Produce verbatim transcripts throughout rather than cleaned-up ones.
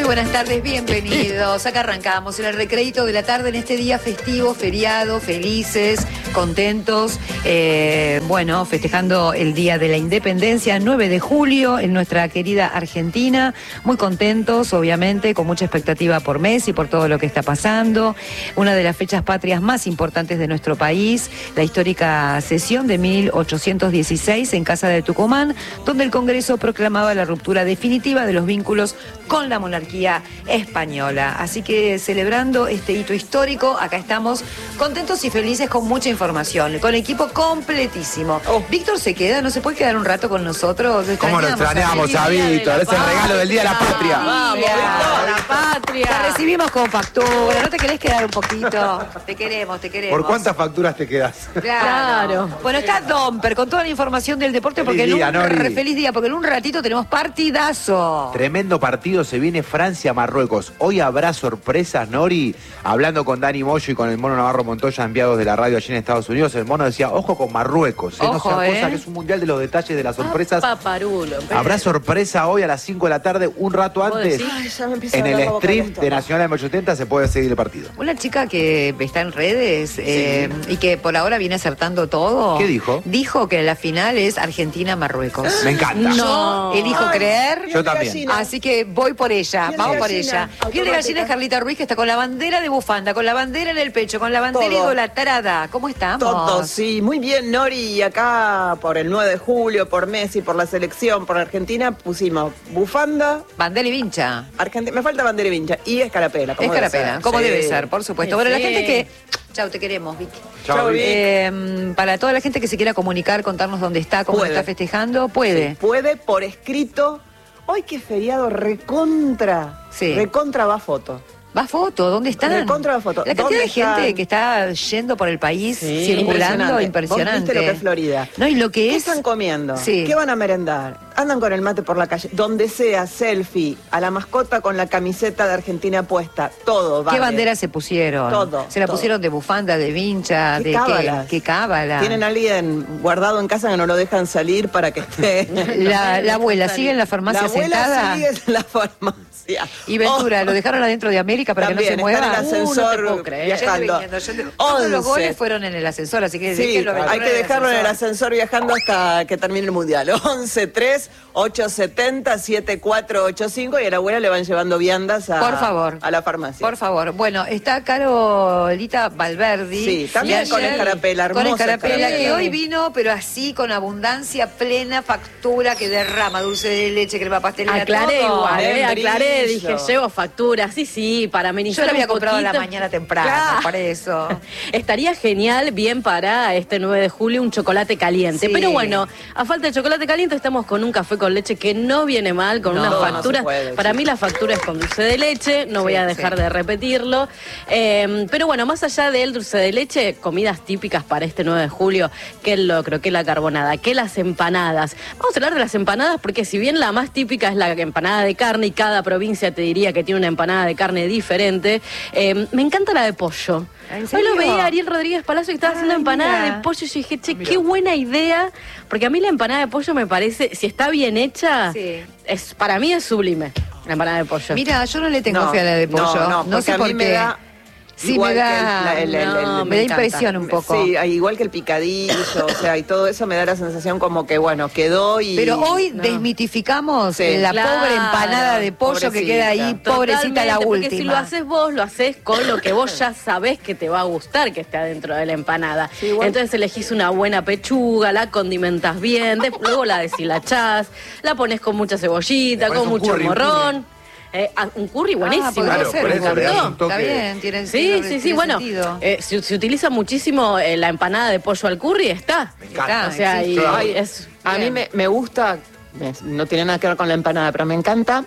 buenas tardes, bienvenidos. Acá arrancamos en el recreito de la tarde en este día festivo, feriado, felices, contentos. Eh, bueno, festejando el Día de la Independencia, nueve de julio, en nuestra querida Argentina. Muy contentos, obviamente, con mucha expectativa por Messi, por todo lo que está pasando. Una de las fechas patrias más importantes de nuestro país, la histórica sesión de mil ochocientos dieciséis en Casa de Tucumán, donde el Congreso proclamaba la ruptura definitiva de los vínculos con la monarquía española. Así que celebrando este hito histórico, acá estamos contentos y felices con mucha información, con equipo completísimo. Oh. Víctor se queda, ¿no se puede quedar un rato con nosotros? ¿Cómo lo extrañamos a Víctor? Es el regalo del Día de la Patria. Vamos, Víctor, la patria. Te recibimos con factura, ¿no te querés quedar un poquito? Te queremos, te queremos. ¿Por cuántas facturas te quedas? Claro. claro. Bueno, está Domper con toda la información del deporte, feliz porque día, en un re feliz día, porque en un ratito tenemos partidazo. Tremendo partido, se viene Francia-Marruecos. Hoy habrá sorpresas, Nori. Hablando con Dani Moyo y con el Mono Navarro Montoya, enviados de la radio allí en Estados Unidos, el Mono decía, ojo con Marruecos. ¿eh? Ojo, no sea eh. cosa, que es un mundial de los detalles de las sorpresas. Ah, paparulo, habrá sorpresa hoy a las cinco de la tarde, un rato antes. Ay, en el stream de Nacional M ochocientos se puede seguir el partido. Una chica que está en redes sí. eh, y que por ahora viene acertando todo. ¿Qué dijo? Dijo que la final es Argentina-Marruecos. Me encanta. No. Yo elijo Ay, creer. Yo también. Así que voy por ella. Piel Vamos por gallina, ella. Piel de gallina es Carlita Ruiz, que está con la bandera de bufanda, con la bandera en el pecho, con la bandera Todo. idolatrada. ¿Cómo estamos? Todo, sí. Muy bien, Nori. Y acá por el nueve de julio, por Messi, por la selección, por Argentina, pusimos bufanda. Bandera y vincha. Argentina, me falta bandera y vincha. Y escarapela. Como escarapela, debe ser. como sí. debe ser, por supuesto. Sí, bueno, la sí. gente que... Chau, te queremos, Vicky. Chau, Vicky. Eh, para toda la gente que se quiera comunicar, contarnos dónde está, cómo Puede. está festejando, puede. Sí, puede por escrito. Hoy que feriado recontra. Sí. Recontra va foto. Va foto, ¿dónde están? Recontra va foto. La cantidad ¿Dónde de gente están? que está yendo por el país, Sí, circulando, impresionante. impresionante. ¿Vos viste lo que es Florida? No, y lo que ¿Qué es... están comiendo? Sí. ¿Qué van a merendar? Andan con el mate por la calle. Donde sea, selfie, a la mascota con la camiseta de Argentina puesta. Todo, vale. ¿Qué bandera se pusieron? Todo, Se la todo. pusieron de bufanda, de vincha, ¿Qué de cábalas? qué, qué cábala. Tienen a alguien guardado en casa que no lo dejan salir para que esté... La, la abuela sigue en la farmacia La abuela sentada. sigue en la farmacia. Y Ventura, Oh. ¿lo dejaron adentro de América para También, que no se está mueva? en el ascensor Uh, no te puedo creer. viajando. Yo estoy viniendo, yo- Todos los once. goles fueron en el ascensor, así que Sí, déjenlo, hay Ventura, que dejarlo en el ascensor. ascensor viajando hasta que termine el mundial. once tres ocho siete cero siete cuatro ocho cinco y a la abuela le van llevando viandas a, Por favor. a la farmacia. Por favor. Bueno, está Carolita Valverdi. Sí, también Y con ayer- escarapela, Con hermosa escarapela, escarapela. que hoy vino, pero así, con abundancia, plena factura, que derrama dulce de leche, crema pastelera, Aclaré todo. igual, eh, Membrillo. aclaré, dije, llevo factura, sí, sí, para amenizar Yo lo había un comprado a la poquito. mañana temprano, Claro. por eso. Estaría genial, bien para este nueve de julio, un chocolate caliente. Sí. Pero bueno, a falta de chocolate caliente estamos con un café con leche que no viene mal, con No, una no factura. se puede, para sí. mí la factura es con dulce de leche, no voy Sí, a dejar sí. de repetirlo. Eh, pero bueno, más allá del dulce de leche, comidas típicas para este nueve de julio, que el locro, que la carbonada, que las empanadas. Vamos a hablar de las empanadas porque si bien la más típica es la empanada de carne y cada provincia te diría que tiene una empanada de carne diferente, eh, me encanta la de pollo. ¿En Hoy serio? lo veía a Ariel Rodríguez Palacio que estaba Ay, haciendo empanada mira. de pollo y yo dije, che, qué buena idea, porque a mí la empanada de pollo me parece, si está bien hecha, Sí. es para mí es sublime la empanada de pollo. Mira, yo no le tengo No, fe a la de pollo. No, no, No porque sé a por mí me qué. da... Sí, igual me que da, el- el- el- no, el- me da encanta. impresión un poco. Sí, igual que el picadillo, o sea, y todo eso me da la sensación como que, bueno, quedó y... Pero hoy No. desmitificamos Sí. la Claro, pobre empanada de pollo que pobrecita. queda ahí, pobrecita la Totalmente, última. porque si lo haces vos, lo haces con lo que vos ya sabés que te va a gustar que esté adentro de la empanada. Sí, igual. Entonces elegís una buena pechuga, la condimentás bien, de- luego la deshilachás, la pones con mucha cebollita, Le pones con un mucho curry, un morrón. Eh, ah, un curry buenísimo. Ah, podría Claro, ser, por me eso le das encantó. un toque. Está bien, tiene, Sí, tiene- sí, sí, tiene bueno, sentido. eh, se, se utiliza muchísimo eh, la empanada de pollo al curry, está. Me encanta. O sea, y, Claro. y es... A mí Bien. me, me gusta, me- no tiene nada que ver con la empanada, pero me encanta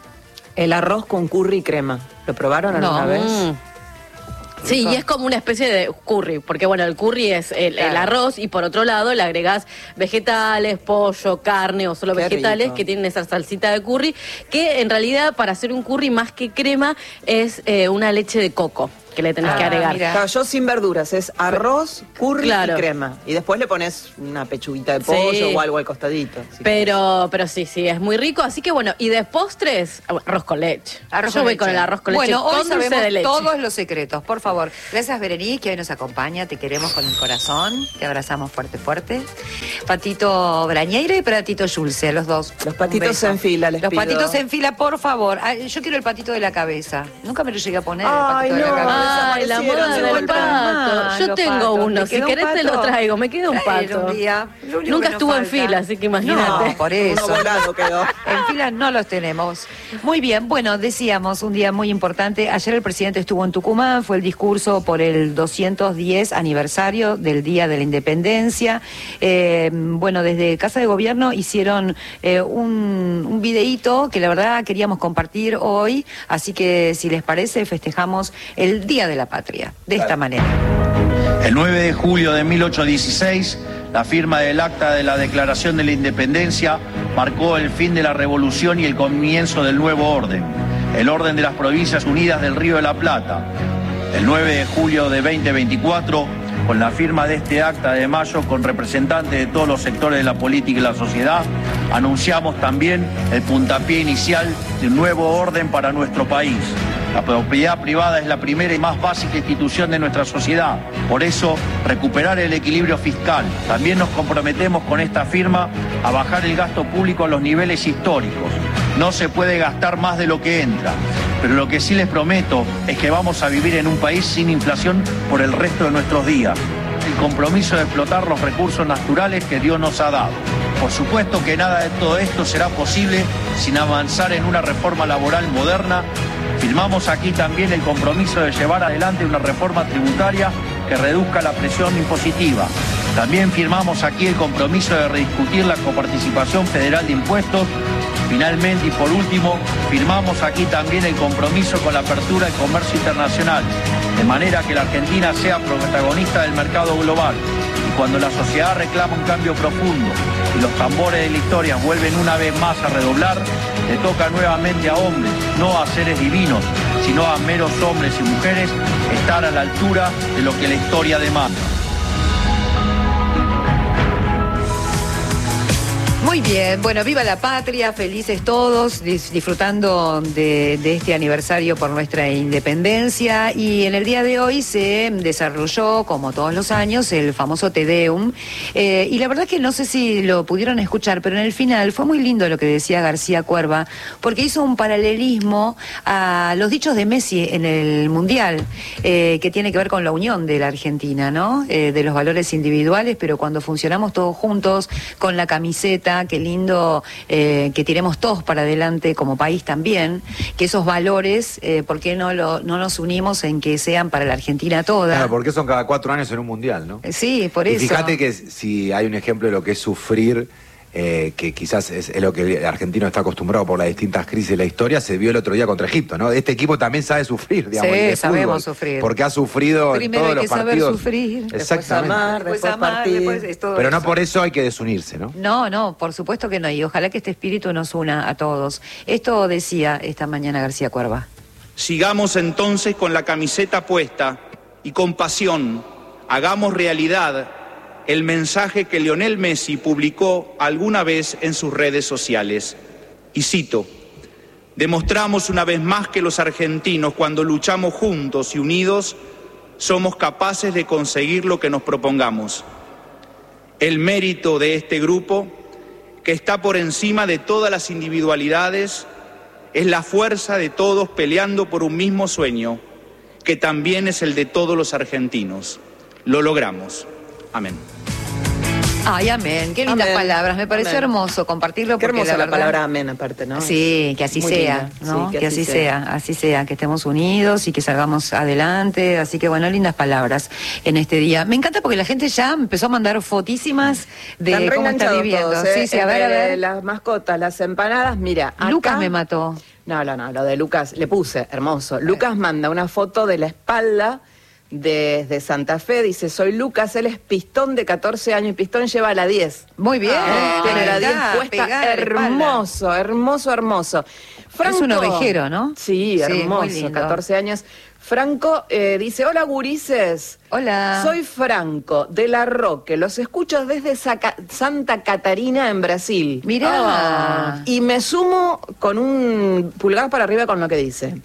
el arroz con curry y crema. ¿Lo probaron No. alguna vez? Mm. Sí, Rico. y es como una especie de curry, porque bueno, el curry es el, el Claro. arroz y por otro lado le agregás vegetales, pollo, carne o solo Qué vegetales rico. que tienen esa salsita de curry, que en realidad para hacer un curry más que crema es eh, una leche de coco. que le tenés Ah, que agregar. mira. Claro, yo sin verduras, es arroz, curry Claro. y crema. Y después le pones una pechuguita de pollo Sí. o algo al costadito. si Pero, pero sí, sí, es muy rico. Así que bueno, y de postres, arroz con leche. Arroz Yo con voy leche. con el arroz con leche Bueno, hoy con dulce sabemos de leche. todos los secretos, por favor. Gracias, Berenice, que hoy nos acompaña. Te queremos con el corazón. Te abrazamos fuerte, fuerte. Patito Brañeira y Patito Julce, los dos. Los Un patitos beso. en fila, les Los pido. patitos en fila, por favor. Ah, yo quiero el patito de la cabeza. Nunca me lo llegué a poner, Ay, el patito no. de la cabeza. Ay, la desaparecieron, moda se del vuelven pato. más Yo los tengo patos. uno, ¿Me si quedó un querés te lo pato? traigo, me queda un Traelo pato. un día. Lo único Nunca que nos estuvo en falta. fila, así que imagínate. No, por eso. Uno volado quedó. En fila no los tenemos. Muy bien, bueno, decíamos, un día muy importante. Ayer el presidente estuvo en Tucumán, fue el discurso por el doscientos diez aniversario del Día de la Independencia. Eh, bueno, desde Casa de Gobierno hicieron eh, un, un videíto que la verdad queríamos compartir hoy, así que si les parece festejamos el Día de la Patria, de esta manera. El nueve de julio de mil ochocientos dieciséis, la firma del Acta de la Declaración de la Independencia marcó el fin de la revolución y el comienzo del nuevo orden, el orden de las Provincias Unidas del Río de la Plata. El nueve de julio de dos mil veinticuatro, con la firma de este acta de mayo con representantes de todos los sectores de la política y la sociedad, anunciamos también el puntapié inicial de un nuevo orden para nuestro país. La propiedad privada es la primera y más básica institución de nuestra sociedad. Por eso, recuperar el equilibrio fiscal. También nos comprometemos con esta firma a bajar el gasto público a los niveles históricos. No se puede gastar más de lo que entra. Pero lo que sí les prometo es que vamos a vivir en un país sin inflación por el resto de nuestros días. El compromiso de explotar los recursos naturales que Dios nos ha dado. Por supuesto que nada de todo esto será posible sin avanzar en una reforma laboral moderna. Firmamos aquí también el compromiso de llevar adelante una reforma tributaria que reduzca la presión impositiva. También firmamos aquí el compromiso de rediscutir la coparticipación federal de impuestos. Finalmente y por último, firmamos aquí también el compromiso con la apertura del comercio internacional, de manera que la Argentina sea protagonista del mercado global. Y cuando la sociedad reclama un cambio profundo y los tambores de la historia vuelven una vez más a redoblar, le toca nuevamente a hombres, no a seres divinos, sino a meros hombres y mujeres, estar a la altura de lo que la historia demanda. Muy bien, bueno, viva la patria, felices todos, dis- disfrutando de, de este aniversario por nuestra independencia. Y en el día de hoy se desarrolló, como todos los años, el famoso Te Deum. Eh, y la verdad que no sé si lo pudieron escuchar, pero en el final fue muy lindo lo que decía García Cuerva, porque hizo un paralelismo a los dichos de Messi en el Mundial, eh, que tiene que ver con la unión de la Argentina, ¿no? Eh, de los valores individuales, pero cuando funcionamos todos juntos, con la camiseta, qué lindo eh, que tiremos todos para adelante como país también, que esos valores, eh, ¿por qué no, lo, no nos unimos en que sean para la Argentina toda? Claro, porque son cada cuatro años en un mundial, ¿no? Eh, Sí, por Y eso. fíjate que si hay un ejemplo de lo que es sufrir, eh, que quizás es, es lo que el argentino está acostumbrado por las distintas crisis de la historia, se vio el otro día contra Egipto, ¿no? Este equipo también sabe sufrir, digamos. Sí, el de sabemos fútbol, sufrir. Porque ha sufrido Primero en hay todos que los saber partidos. sufrir, después Exactamente. amar, Después después amar, partir. después es todo Pero no eso. por eso hay que desunirse, ¿no? No, no, por supuesto que no, y ojalá que este espíritu nos una a todos. Esto decía esta mañana García Cuerva. Sigamos entonces con la camiseta puesta y con pasión hagamos realidad el mensaje que Lionel Messi publicó alguna vez en sus redes sociales. Y cito: demostramos una vez más que los argentinos, cuando luchamos juntos y unidos, somos capaces de conseguir lo que nos propongamos. El mérito de este grupo, que está por encima de todas las individualidades, es la fuerza de todos peleando por un mismo sueño, que también es el de todos los argentinos. Lo logramos. Amén. Ay, amén, qué lindas Amén. palabras, me pareció Amén. hermoso compartirlo. Qué porque hermosa la, verdad- palabra amén, aparte, ¿no? Sí, que así Muy sea, linda. ¿no? Sí, que, así sea. así sea, que estemos unidos y que salgamos adelante. Así que bueno, lindas palabras en este día. Me encanta porque la gente ya empezó a mandar fotísimas de Están cómo está reenganchados viviendo. todos, ¿eh? Sí, sí, a ver, a Entre ver. las mascotas, las empanadas, mira, acá... Lucas me mató. No, no, no, lo de Lucas, le puse, hermoso. Lucas manda una foto de la espalda desde Santa Fe, dice, soy Lucas, él es Pistón de catorce años y Pistón lleva la diez. Muy bien. Ah, tiene la diez Está puesta, pegada a la espalda. hermoso, hermoso, hermoso. Franco, es un ovejero, ¿no? Sí, Sí, hermoso, muy lindo. catorce años. Franco eh, dice, hola gurises. Hola. Soy Franco, de La Roque. Los escucho desde Saca- Santa Catarina, en Brasil. Mirá. Ah. Y me sumo con un pulgar para arriba con lo que dice.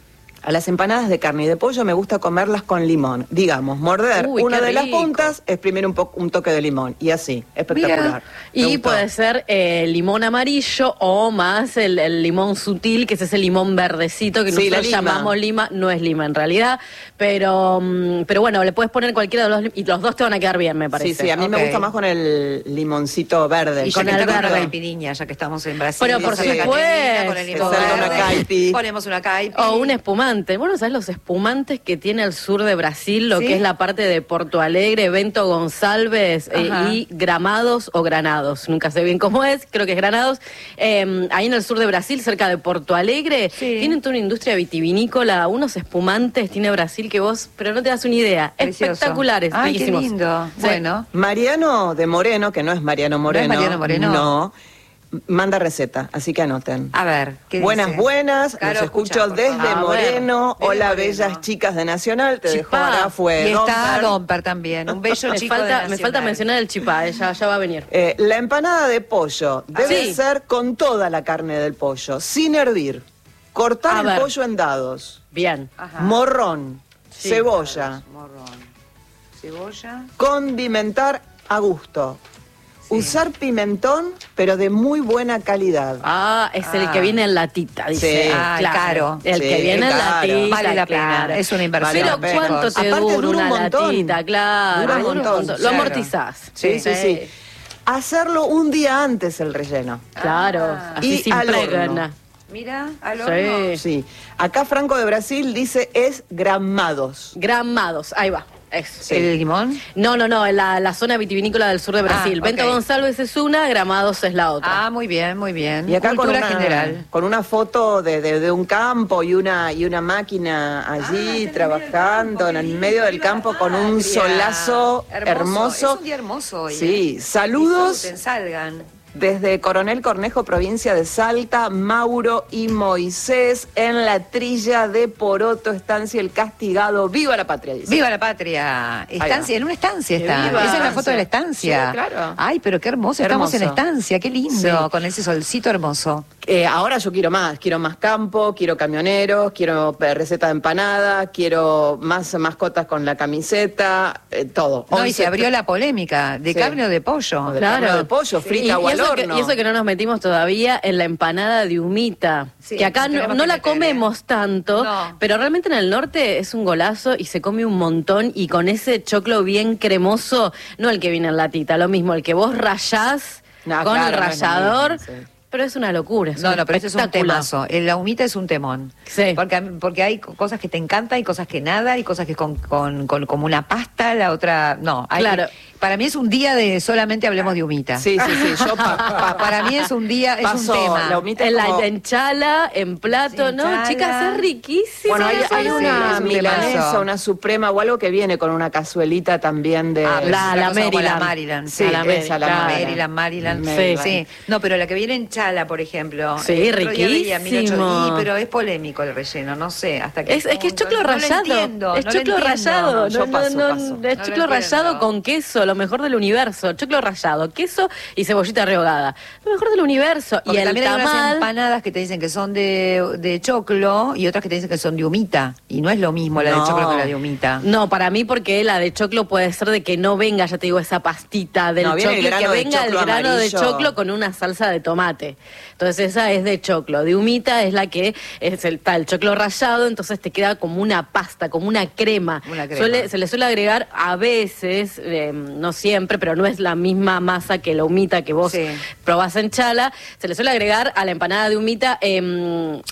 A las empanadas de carne y de pollo me gusta comerlas con limón. Digamos, morder Uy, una qué de las rico. puntas, exprimir un, po- un toque de limón. Y así, espectacular. Mira. Me Y gustó. puede ser eh, limón amarillo o más el, el limón sutil, que es ese limón verdecito que Sí, la nosotros lima. llamamos lima. No es lima en realidad, pero mm, pero bueno, le puedes poner cualquiera de los lim- y los dos te van a quedar bien, me parece. Sí, sí, a mí me Ok. gusta más con el limoncito verde. Y ya con que el está con la verde. caipirinha, ya que estamos en Brasil. Pero por con la supuesto. caipirinha, con el limón Que salga una verde, caipi. Ponemos una caipi. O un espumante. Bueno, ¿sabes los espumantes que tiene el sur de Brasil? Lo ¿Sí? que es la parte de Porto Alegre, Bento Gonçalves eh, Ajá. y Gramados o Granados. Nunca sé bien cómo es, creo que es Granados. Eh, ahí en el sur de Brasil, cerca de Porto Alegre, Sí. tienen toda una industria vitivinícola, unos espumantes tiene Brasil que vos, pero no te das una idea. Precioso. Espectaculares, Ay, qué riquísimos. lindo. Sí. Bueno. Mariano de Moreno, que no es Mariano Moreno. Mariano Moreno? No, manda receta, así que anoten. A ver, ¿qué Buenas, dice? buenas, Caro, los escucha, escucho por desde favor. A Moreno. ver, Hola, desde Moreno. bellas chicas de Nacional. Te dejo Chipá. ahora, fue Y está Domper. Domper también, un bello Me chico de falta, me Nacional. falta mencionar el chipá, eh, ya, ya va a venir. Eh, la empanada de pollo debe Sí. ser con toda la carne del pollo, sin hervir. Cortar A el ver. pollo en dados. Bien. Ajá. Morrón, Sí. cebolla, Morrón. Cebolla. condimentar a gusto. Usar pimentón, pero de muy buena calidad. Ah, es el Ah. que viene en latita, dice. Sí. Ah, el caro. El Sí, que viene en caro. latita. Vale la pena, claro. es una inversión. Pero Vale la pena. ¿cuánto te Aparte dura dura un una montón. latita? Claro. Dura un montón, Lo claro. amortizás. Sí, sí, sí. Hacerlo un día antes el relleno. Claro. Ah. Así Y sin al horno. pregana. Mira, al horno. Sí. Sí. Acá Franco de Brasil dice es gramados. Gramados. Ahí va. Eso. Sí. ¿El limón? No, no, no, en la, la zona vitivinícola del sur de Brasil. Ah, Bento ok. González es una, Gramados es la otra. Ah, muy bien, muy bien. Y acá con Cultura una, general. con una foto de, de- de un campo y una y una máquina allí trabajando en el medio del campo con un Patria. solazo hermoso. Es un día hermoso hoy. Sí, ¿eh? saludos Disfruten, salgan. desde Coronel Cornejo, provincia de Salta, Mauro y Moisés en la trilla de Poroto, estancia El Castigado. ¡Viva la patria! Dice. ¡Viva la patria! Estancia, en una estancia Que está. viva. Esa es la foto de la estancia. Sí, claro. Ay, pero qué hermoso. Estamos Hermoso. en la estancia, qué lindo. Sí. Con ese solcito hermoso. Eh, ahora yo quiero más, quiero más campo, quiero camioneros, quiero eh, receta de empanada, quiero más mascotas con la camiseta, eh, todo. No, y once se abrió la polémica, ¿de Sí. carne o de pollo? O de carne o de pollo, frita y, o y al eso que, horno. y eso que no nos metimos todavía en la empanada de humita, Sí, que acá nos no, tenemos no que la meter, comemos tanto, No. pero realmente en el norte es un golazo y se come un montón y con ese choclo bien cremoso, no el que viene en latita, lo mismo, el que vos rayás No, con claro, el no es lo rallador, mismo, sí. pero es una locura. Es No, un no, pero ese es un espectáculo. temazo. El- La humita es un temón. Sí. Porque, a mí- porque hay co- cosas que te encantan y cosas que nada, y cosas que con, con, con como una pasta, la otra. No, hay, Claro. Para mí es un día de solamente hablemos de humita. Sí, sí, sí. Yo pa- pa- Para mí es un día, es paso un tema. la humita En la como- en chala, en plato, Sí, ¿no? chala. Chicas, es riquísimo. Bueno, hay, eso, hay sí, una es un milanesa, temazo. una suprema o algo que viene con una cazuelita también de... Ah, pero La- es otra la cosa como Maryland. la Maryland. Sí, a la esa, la Maryland. Maryland. Maryland, Maryland. Maryland. Sí. No, pero la que viene en chala, por ejemplo. Sí, el otro día veía mil riquísimo. ochocientos y, pero es polémico el relleno, no sé. Hasta que Es, es que es choclo no, no lo rallado. entiendo, es no lo choclo entiendo. rallado. No, yo no, paso, no, paso. Es No lo choclo entiendo. rallado con queso, lo mejor del universo. Choclo rallado, queso y cebollita rehogada. Lo mejor del universo. Porque y el también hay unas tamal. empanadas que te dicen que son de, de choclo y otras que te dicen que son de humita. Y no es lo mismo la de No. choclo que la de humita. No, para mí porque la de choclo puede ser de que no venga, ya te digo, esa pastita del No, viene choclo, el y que grano de venga el choclo grano de amarillo. choclo con una salsa de tomate. Entonces esa es de choclo. De humita es la que es el tal choclo rallado, entonces te queda como una pasta, como una crema. Una crema. Suele- se le suele agregar a veces, eh, no siempre, pero no es la misma masa que la humita que vos Sí. probás en chala. Se le suele agregar a la empanada de humita em,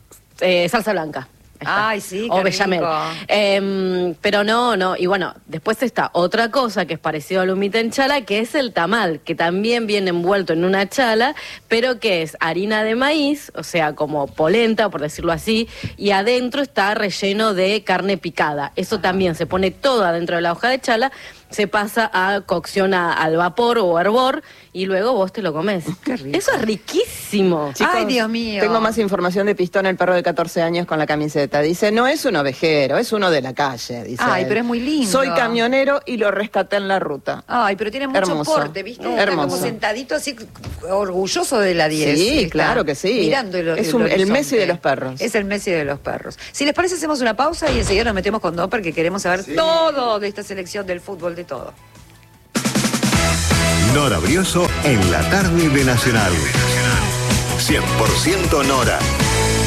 eh, salsa blanca. Ahí está. Ay, sí, O qué bechamel. rico. Em, pero no, no. Y bueno, después está otra cosa que es parecido a la humita en chala, que es el tamal, que también viene envuelto en una chala, pero que es harina de maíz, o sea, como polenta, por decirlo así, y adentro está relleno de carne picada. Eso también se pone todo adentro de la hoja de chala, se pasa a cocción a- al vapor o hervor y luego vos te lo comés. Qué rico. Eso es riquísimo. Chicos, Ay, Dios mío. Tengo más información de Pistón, el perro de catorce años con la camiseta. Dice, no es un ovejero, es uno de la calle. Dice Ay, él. pero es muy lindo. Soy camionero y lo rescaté en la ruta. Ay, pero tiene mucho Hermoso. porte, ¿viste? Está Hermoso. como sentadito así, orgulloso de la diez. Sí, Está claro que sí. Mirando el, Es un- el horizonte. Messi de los perros. Es el Messi de los perros. Si les parece, hacemos una pausa y enseguida nos metemos con Don porque queremos saber todo de esta selección del fútbol, de todo. Nora Brioso en la tarde de Nacional. cien por ciento Nora.